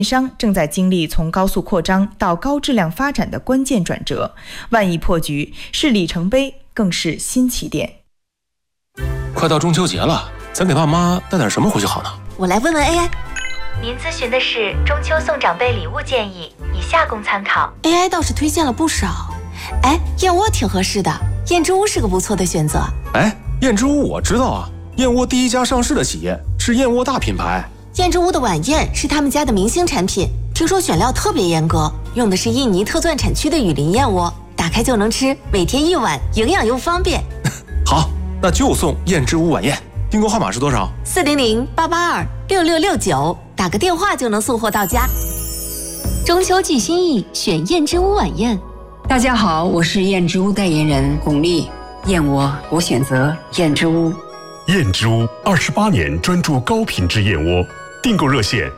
商正在经历从高速扩张到高质量发展的关键转折，万亿破局是里程碑，更是新起点。 快到中秋节了，咱给爸妈带点什么回去好呢？ 我来问问 AI。 您咨询的是中秋送长辈礼物建议，以下供参考。 AI 倒是推荐了不少。燕窝挺合适的，燕之屋是个不错的选择。 燕之屋我知道啊，燕窝第一家上市的企业，是燕窝大品牌。 燕之屋的晚宴是他们家的明星产品，听说选料特别严格，用的是印尼特钻产区的雨林燕窝，打开就能吃，每天一碗，营养又方便。 好，那就送燕之屋晚宴。订购号码是多少 ？400-882-6669，打个电话就能送货到家。 中秋寄心意，选燕之屋晚宴。 大家好，我是燕之屋代言人巩俐。燕窝我选择燕之屋。 燕之屋28年专注高品质燕窝，订购热线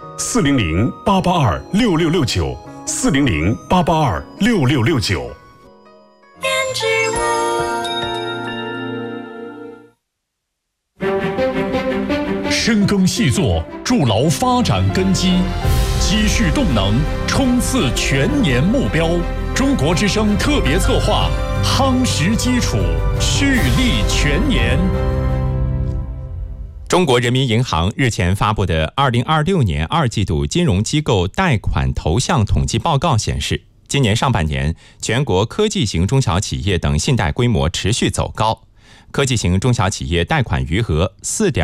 400-882-6669，400-882-6669。 燕之屋。 深耕细作，筑牢发展根基，积蓄动能，冲刺全年目标。中国之声特别策划，夯实基础，蓄力全年。 中国人民银行日前发布的2026年2季度金融机构贷款投向统计报告显示，今年上半年全国科技型中小企业等信贷规模持续走高，科技型中小企业贷款余额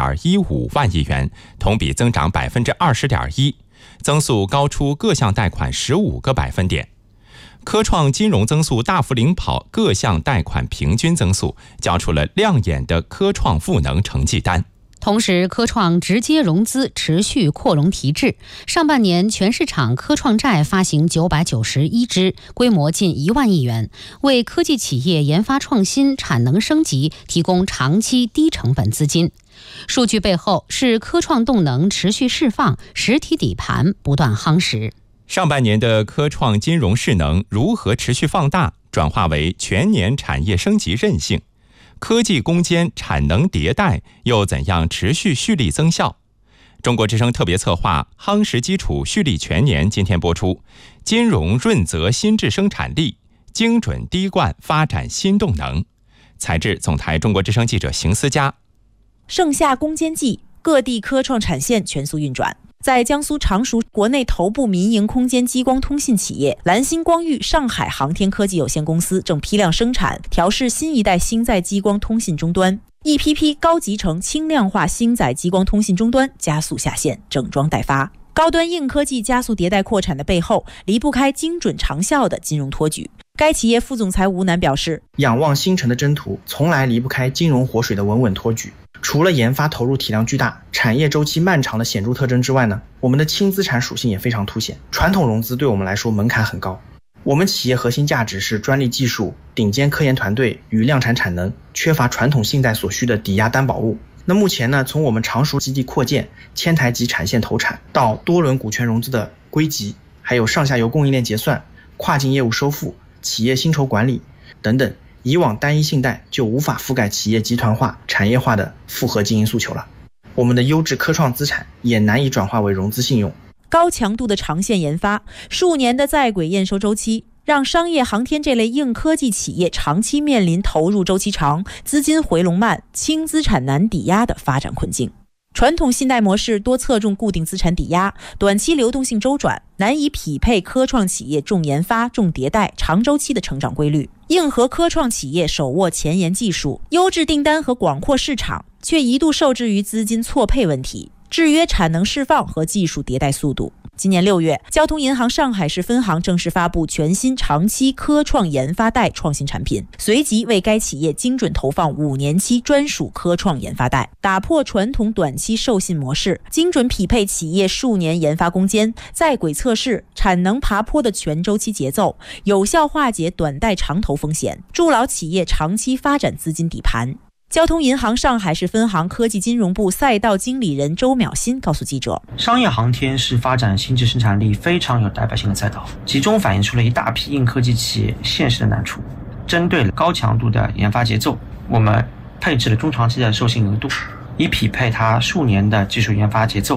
4.15万亿元，同比增长20.1%，增速高出各项贷款15个百分点。科创金融增速大幅领跑各项贷款平均增速，交出了亮眼的科创赋能成绩单。 同时，科创直接融资持续扩容提质，上半年全市场科创债发行991支，规模近1万亿元，为科技企业研发创新、产能升级提供长期低成本资金。数据背后是科创动能持续释放，实体底盘不断夯实。 上半年的科创金融势能如何持续放大，转化为全年产业升级韧性？科技攻坚产能迭代又怎样持续蓄力增效？中国之声特别策划夯实基础蓄力全年今天播出，金融润泽新质生产力，精准滴灌发展新动能。采制总台中国之声记者邢思佳。 盛夏攻坚季，各地科创产线全速运转。在江苏常熟，国内头部民营空间激光通信企业蓝星光域上海航天科技有限公司正批量生产调试新一代星载激光通信终端，一批批高集成轻量化星载激光通信终端加速下线，整装待发。高端硬科技加速迭代扩产的背后，离不开精准长效的金融托举。该企业副总裁吴楠表示， 仰望星辰的征途，从来离不开金融活水的稳稳托举。除了研发投入体量巨大、产业周期漫长的显著特征之外呢，我们的轻资产属性也非常凸显。传统融资对我们来说门槛很高，我们企业核心价值是专利技术、顶尖科研团队与量产产能，缺乏传统信贷所需的抵押担保物。那目前呢，从我们常熟基地扩建、千台级产线投产，到多轮股权融资的归集，还有上下游供应链结算、跨境业务收付、企业薪酬管理等等，以往单一信贷就无法覆盖企业集团化、产业化的复合经营诉求了。我们的优质科创资产也难以转化为融资信用。 高强度的长线研发，数年的在轨验收周期，让商业航天这类硬科技企业长期面临投入周期长、资金回笼慢、轻资产难抵押的发展困境。传统信贷模式多侧重固定资产抵押，短期流动性周转，难以匹配科创企业重研发、重迭代、长周期的成长规律。硬核科创企业手握前沿技术、优质订单和广阔市场，却一度受制于资金错配问题，制约产能释放和技术迭代速度。今年6月，交通银行上海市分行正式发布全新长期科创研发贷创新产品，随即为该企业精准投放5年期专属科创研发贷，打破传统短期授信模式，精准匹配企业数年研发攻坚、在轨测试、产能爬坡的全周期节奏，有效化解短贷长投风险，筑牢企业长期发展资金底盘。交通银行上海市分行科技金融部赛道经理人周淼新告诉记者， 商业航天是发展新质生产力非常有代表性的赛道，集中反映出了一大批硬科技企业现实的难处。针对了高强度的研发节奏，我们配置了中长期的授信额度，以匹配它数年的技术研发节奏，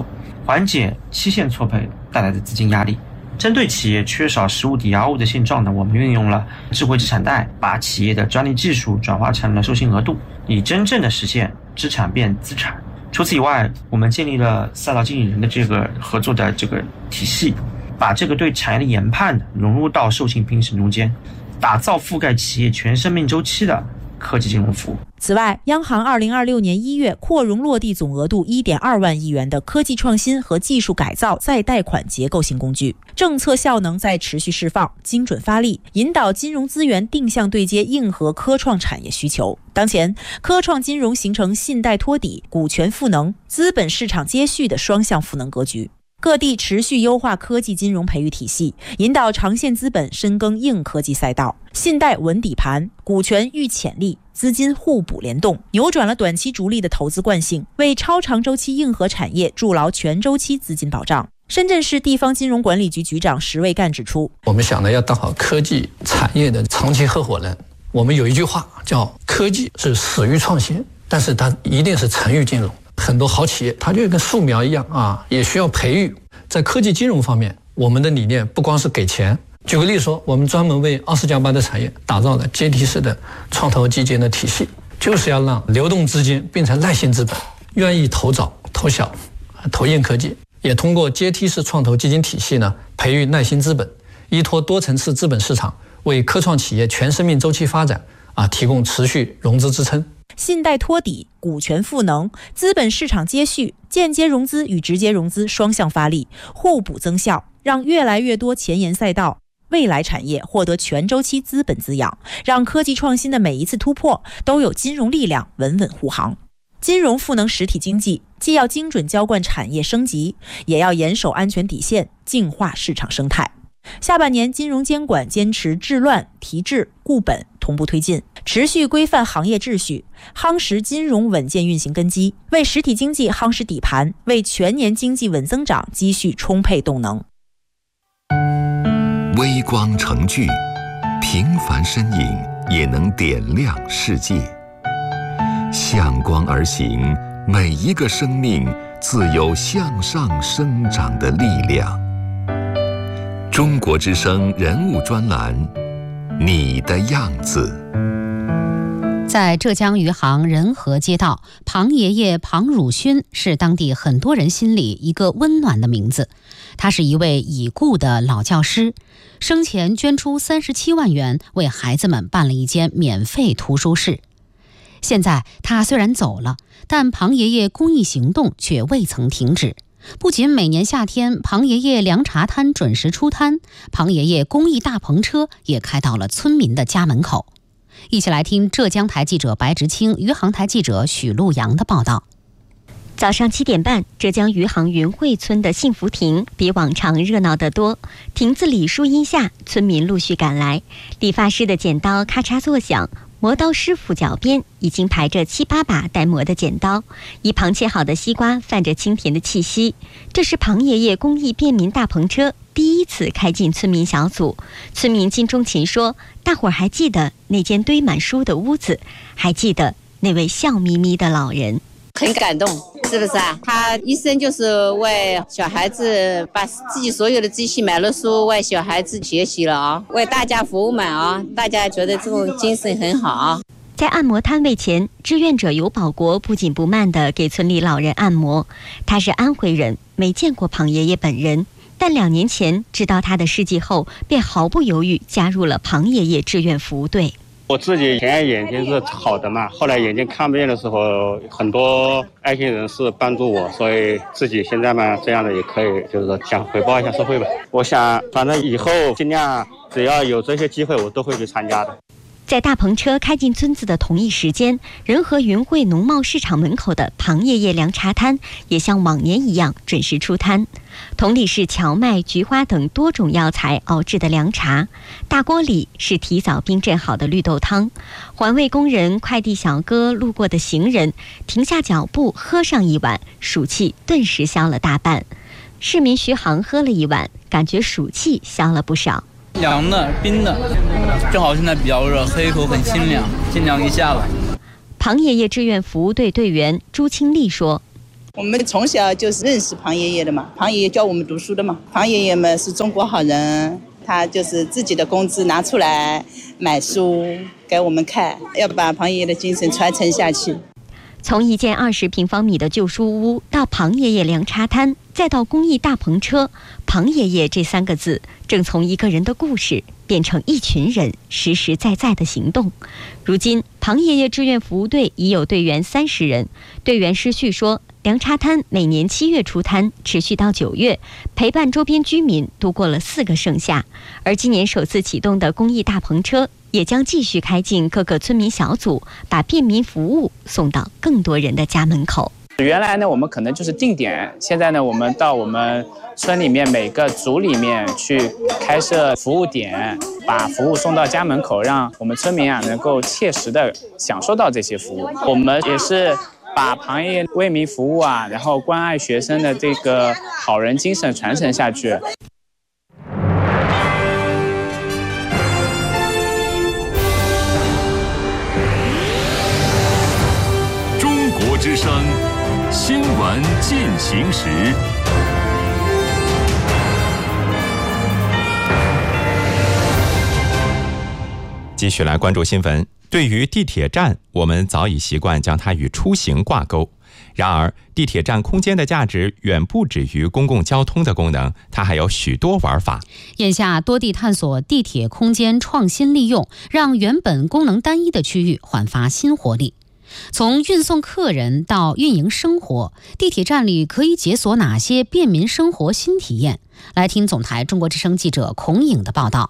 缓解期限错配带来的资金压力。针对企业缺少实物抵押物的现状呢，我们运用了智慧资产贷，把企业的专利技术转化成了授信额度，以真正的实现资产变资产。除此以外，我们建立了赛道经理人的这个合作的这个体系，把这个对产业的研判融入到授信评审中间，打造覆盖企业全生命周期的科技金融服务。 此外，央行2026年1月扩容落地总额度1.2万亿元的科技创新和技术改造再贷款结构性工具，政策效能在持续释放，精准发力，引导金融资源定向对接硬核科创产业需求。当前，科创金融形成信贷托底、股权赋能、资本市场接续的双向赋能格局。各地持续优化科技金融培育体系，引导长线资本深耕硬科技赛道，信贷稳底盘，股权遇潜力，资金互补联动，扭转了短期逐利的投资惯性，为超长周期硬核产业筑牢全周期资金保障。深圳市地方金融管理局局长石卫干指出， 我们想呢要当好科技产业的长期合伙人。我们有一句话叫科技是始于创新，但是它一定是成于金融。很多好企业它就跟树苗一样也需要培育。在科技金融方面，我们的理念不光是给钱。举个例说，我们专门为20+8的产业打造了阶梯式的创投基金的体系，就是要让流动资金变成耐心资本，愿意投早投小投硬科技。也通过阶梯式创投基金体系呢，培育耐心资本，依托多层次资本市场，为科创企业全生命周期发展提供持续融资支撑。 信贷托底、股权赋能、资本市场接续、间接融资与直接融资双向发力，互补增效，让越来越多前沿赛道、未来产业获得全周期资本滋养，让科技创新的每一次突破都有金融力量稳稳护航。金融赋能实体经济，既要精准浇灌产业升级，也要严守安全底线，净化市场生态。下半年金融监管坚持治乱、提质、固本同步推进，持续规范行业秩序，夯实金融稳健运行根基，为实体经济夯实底盘，为全年经济稳增长积蓄充沛动能。 微光成炬，平凡身影也能点亮世界。向光而行，每一个生命自有向上生长的力量。中国之声人物专栏，你的样子。 在浙江余杭仁和街道，庞爷爷庞汝勋是当地很多人心里一个温暖的名字。他是一位已故的老教师，生前捐出37万元为孩子们办了一间免费图书室。现在他虽然走了，但庞爷爷公益行动却未曾停止。不仅每年夏天庞爷爷凉茶摊准时出摊，庞爷爷公益大篷车也开到了村民的家门口。一起来听浙江台记者白直清、余杭台记者许路阳的报道。 早上7点半，浙江余杭云汇村的幸福亭比往常热闹得多。亭子里树荫下，村民陆续赶来，理发师的剪刀咔嚓作响，磨刀师傅脚边已经排着7、8把待磨的剪刀，一旁切好的西瓜泛着清甜的气息。这是庞爷爷公益便民大篷车第一次开进村民小组。村民金钟琴说，大伙儿还记得那间堆满书的屋子，还记得那位笑眯眯的老人。 很感动，是不是啊？他一生就是为小孩子把自己所有的积蓄买了书，为小孩子学习了啊，为大家服务嘛啊，大家觉得这种精神很好啊。 在按摩摊位前，志愿者尤保国不紧不慢地给村里老人按摩。他是安徽人，没见过庞爷爷本人，但2年前知道他的事迹后，便毫不犹豫加入了庞爷爷志愿服务队。 我自己前眼睛是好的嘛，后来眼睛看不见的时候，很多爱心人士帮助我，所以自己现在嘛这样的也可以，就是说想回报一下社会吧。我想反正以后尽量只要有这些机会，我都会去参加的。 在大篷车开进村子的同一时间，仁和云汇农贸市场门口的庞爷爷凉茶摊也像往年一样准时出摊。同里是荞麦、菊花等多种药材熬制的凉茶，大锅里是提早冰镇好的绿豆汤。环卫工人、快递小哥、路过的行人停下脚步喝上一碗，暑气顿时消了大半。市民徐航喝了一碗，感觉暑气消了不少。 凉的、冰的，正好现在比较热，喝一口很清凉，尽量一下吧。 庞爷爷志愿服务队队员朱清丽说：“ 我们从小就是认识庞爷爷的嘛，庞爷爷教我们读书的嘛。庞爷爷们是中国好人，他就是自己的工资拿出来买书给我们看，要把庞爷爷的精神传承下去。 从一间20平方米的旧书屋到庞爷爷凉茶摊，再到公益大篷车，庞爷爷这3个字正从一个人的故事变成一群人实实在在的行动。如今庞爷爷志愿服务队已有队员30人。队员施旭说，凉茶摊每年7月出摊，持续到9月，陪伴周边居民度过了4个盛夏。而今年首次启动的公益大篷车也将继续开进各个村民小组，把便民服务送到更多人的家门口。 原来呢，我们可能就是定点，现在呢，我们到我们村里面每个组里面去开设服务点，把服务送到家门口，让我们村民能够切实的享受到这些服务。我们也是把庞爷爷为民服务然后关爱学生的这个好人精神传承下去。 中国之声新闻进行时。 继续来关注新闻。对于地铁站，我们早已习惯将它与出行挂钩。然而，地铁站空间的价值远不止于公共交通的功能，它还有许多玩法。 眼下，多地探索地铁空间创新利用，让原本功能单一的区域焕发新活力。从运送客人到运营生活，地铁站里可以解锁哪些便民生活新体验？来听总台中国之声记者孔颖的报道。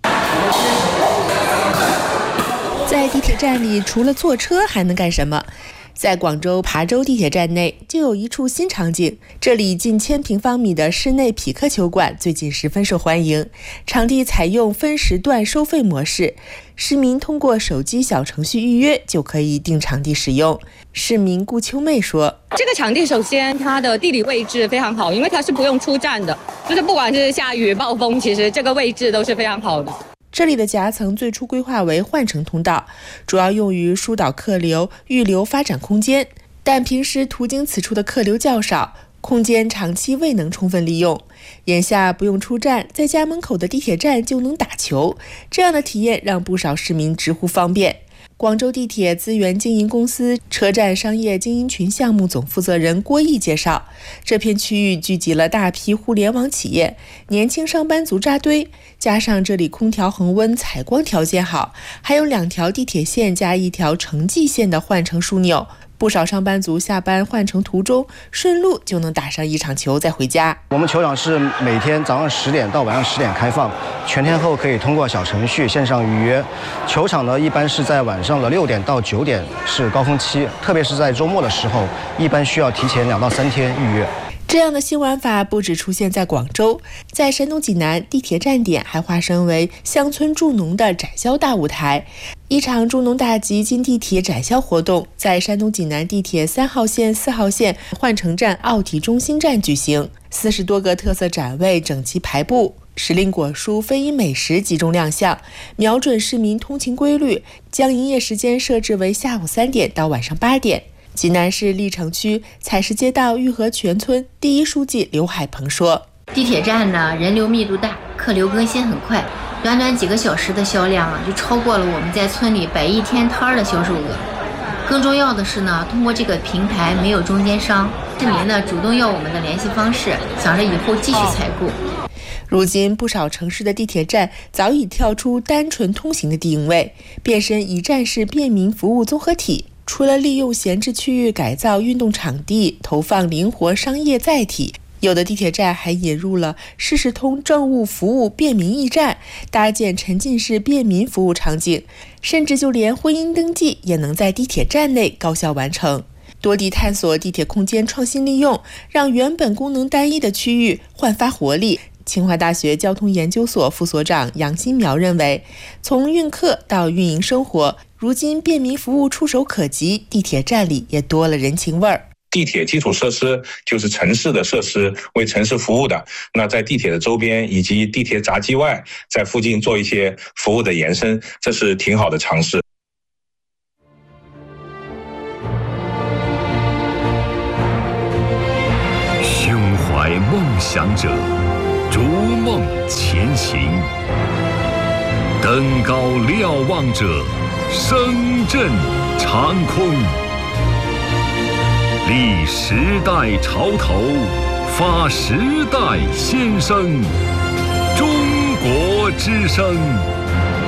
在地铁站里，除了坐车还能干什么？在广州琶洲地铁站内就有一处新场景，这里近1000平方米的室内匹克球馆最近十分受欢迎。场地采用分时段收费模式，市民通过手机小程序预约就可以订场地使用。市民顾秋妹说， 这个场地首先它的地理位置非常好，因为它是不用出站的，就是不管是下雨暴风，其实这个位置都是非常好的。 这里的夹层最初规划为换乘通道，主要用于疏导客流、预留发展空间，但平时途经此处的客流较少，空间长期未能充分利用。眼下不用出站，在家门口的地铁站就能打球，这样的体验让不少市民直呼方便。广州地铁资源经营公司车站商业经营群项目总负责人郭毅介绍，这片区域聚集了大批互联网企业，年轻上班族扎堆，加上这里空调恒温、采光条件好，还有2条地铁线加1条城际线的换乘枢纽，不少上班族下班换乘途中顺路就能打上一场球再回家。 我们球场是每天早上10点到晚上10点开放，全天候可以通过小程序线上预约。球场呢一般是在晚上的6点到9点是高峰期，特别是在周末的时候，一般需要提前2到3天预约。 这样的新玩法不只出现在广州，在山东济南，地铁站点还化身为乡村助农的展销大舞台。一场助农大集进地铁展销活动在山东济南地铁3号线、4号线换乘站奥体中心站举行，40多个特色展位整齐排布，时令果蔬、非遗美食集中亮相，瞄准市民通勤规律，将营业时间设置为下午3点到晚上8点。济南市历城区采石街道玉河泉村第一书记刘海鹏说， 地铁站呢人流密度大，客流更新很快，短短几个小时的销量就超过了我们在村里摆一天摊的销售额。更重要的是呢，通过这个平台没有中间商，市民呢主动要我们的联系方式，想着以后继续采购。 如今不少城市的地铁站早已跳出单纯通行的定位，变身一站式便民服务综合体。除了利用闲置区域改造运动场地，投放灵活商业载体，有的地铁站还引入了市事通政务服务便民驿站，搭建沉浸式便民服务场景，甚至就连婚姻登记也能在地铁站内高效完成。多地探索地铁空间创新利用，让原本功能单一的区域焕发活力。清华大学交通研究所副所长杨新苗认为，从运客到运营生活，如今便民服务触手可及，地铁站里也多了人情味儿。 地铁基础设施就是城市的设施，为城市服务的。那在地铁的周边以及地铁闸机外，在附近做一些服务的延伸，这是挺好的尝试。 想者，逐梦前行；登高瞭望者，声震长空。立时代潮头，发时代先声。中国之声。